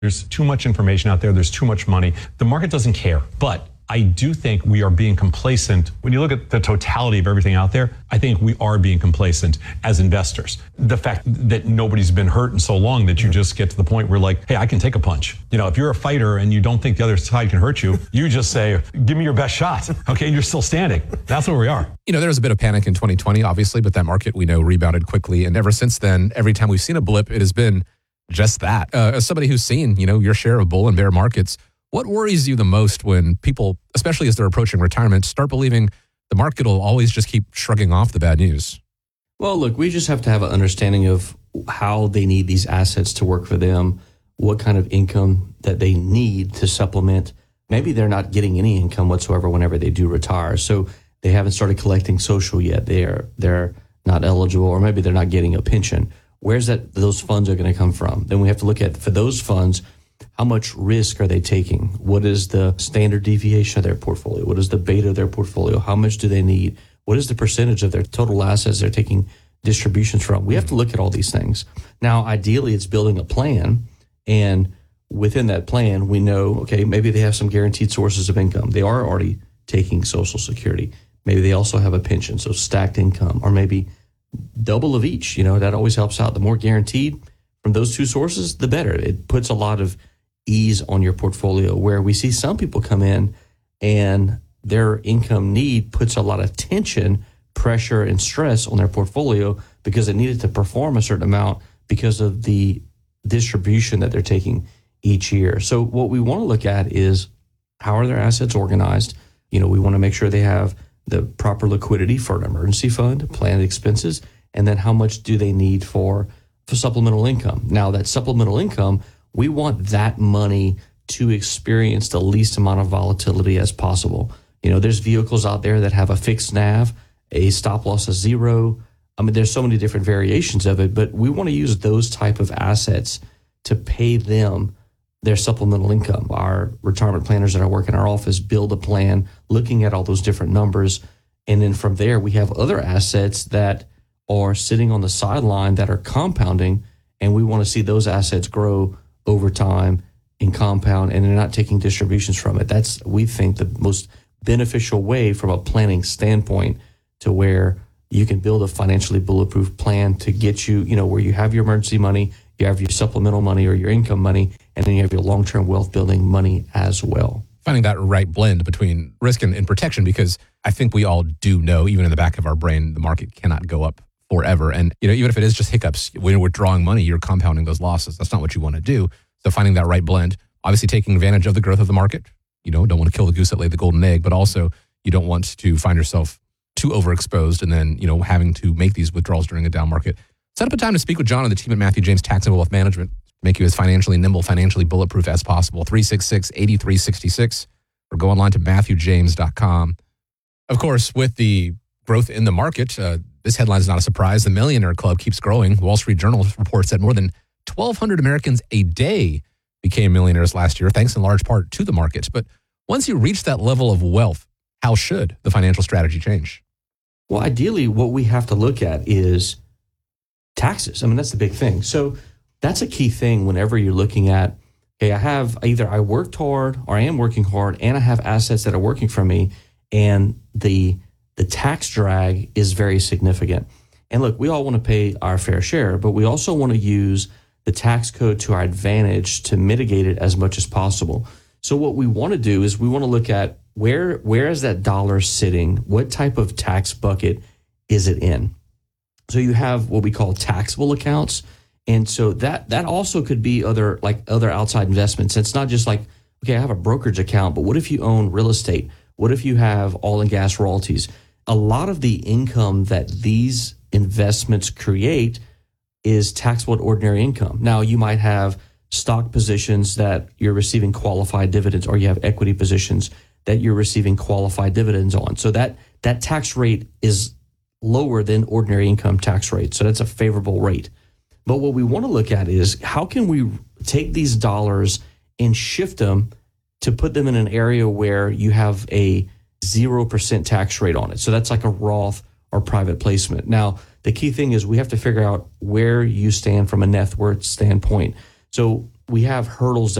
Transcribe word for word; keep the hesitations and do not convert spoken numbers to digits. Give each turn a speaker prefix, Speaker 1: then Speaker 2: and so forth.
Speaker 1: There's too much information out there. There's too much money. The market doesn't care. But I do think we are being complacent. When you look at the totality of everything out there, I think we are being complacent as investors. The fact that nobody's been hurt in so long that you just get to the point where like, hey, I can take a punch. You know, if you're a fighter and you don't think the other side can hurt you, you just say, give me your best shot. Okay, and you're still standing. That's where we are.
Speaker 2: You know, there was a bit of panic in twenty twenty, obviously, but that market we know rebounded quickly. And ever since then, every time we've seen a blip, it has been just that. Uh, as somebody who's seen, you know, your share of bull and bear markets, what worries you the most when people, especially as they're approaching retirement, start believing the market will always just keep shrugging off the bad news?
Speaker 3: Well, look, we just have to have an understanding of how they need these assets to work for them, what kind of income that they need to supplement. Maybe they're not getting any income whatsoever whenever they do retire. So they haven't started collecting social yet. They're they're not eligible, or maybe they're not getting a pension. Where's that those funds are going to come from? Then we have to look at, for those funds, how much risk are they taking? What is the standard deviation of their portfolio? What is the beta of their portfolio? How much do they need? What is the percentage of their total assets they're taking distributions from? We have to look at all these things. Now, ideally, it's building a plan. And within that plan, we know, okay, maybe they have some guaranteed sources of income. They are already taking Social Security. Maybe they also have a pension, so stacked income, or maybe double of each. You know, that always helps out. The more guaranteed from those two sources, the better. It puts a lot of ease on your portfolio, where we see some people come in and their income need puts a lot of tension, pressure, and stress on their portfolio because it needed to perform a certain amount because of the distribution that they're taking each year. So what we want to look at is, how are their assets organized? You know, we want to make sure they have the proper liquidity for an emergency fund, planned expenses, and then how much do they need for, for supplemental income? Now, that supplemental income, we want that money to experience the least amount of volatility as possible. You know, there's vehicles out there that have a fixed N A V, a stop loss of zero. I mean, there's so many different variations of it, but we want to use those type of assets to pay them their supplemental income. Our retirement planners that I work in our office build a plan looking at all those different numbers. And then from there, we have other assets that are sitting on the sideline that are compounding, and we want to see those assets grow over time and compound, and they're not taking distributions from it. That's, we think, the most beneficial way from a planning standpoint, to where you can build a financially bulletproof plan to get you, you know, where you have your emergency money, you have your supplemental money or your income money, and then you have your long-term wealth building money as well.
Speaker 2: Finding that right blend between risk and, and protection, because I think we all do know, even in the back of our brain, the market cannot go up forever. And, you know, even if it is just hiccups, when you're withdrawing money, you're compounding those losses. That's not what you want to do. So finding that right blend, obviously taking advantage of the growth of the market. You know, don't want to kill the goose that laid the golden egg, but also you don't want to find yourself too overexposed and then, you know, having to make these withdrawals during a down market. Set up a time to speak with John and the team at Matthew James Tax and Wealth Management. Make you as financially nimble, financially bulletproof as possible. three six six, eight three six six, or go online to matthew james dot com. Of course, with the growth in the market, uh, this headline is not a surprise. The Millionaire Club keeps growing. Wall Street Journal reports that more than twelve hundred Americans a day became millionaires last year, thanks in large part to the markets. But once you reach that level of wealth, how should the financial strategy change?
Speaker 3: Well, ideally, what we have to look at is taxes. I mean, that's the big thing. So that's a key thing whenever you're looking at, okay, I have either I worked hard or I am working hard and I have assets that are working for me, and the the tax drag is very significant. And look, we all want to pay our fair share, but we also want to use the tax code to our advantage to mitigate it as much as possible. So what we want to do is we want to look at where where is that dollar sitting? What type of tax bucket is it in? So you have what we call taxable accounts. And so that that also could be other like other outside investments. It's not just like, okay, I have a brokerage account, but what if you own real estate? What if you have oil and gas royalties? A lot of the income that these investments create is taxable at ordinary income. Now, you might have stock positions that you're receiving qualified dividends, or you have equity positions that you're receiving qualified dividends on. So that that tax rate is lower than ordinary income tax rate. So that's a favorable rate. But what we want to look at is, how can we take these dollars and shift them to put them in an area where you have a zero percent tax rate on it. So that's like a Roth or private placement. Now, the key thing is we have to figure out where you stand from a net worth standpoint. So we have hurdles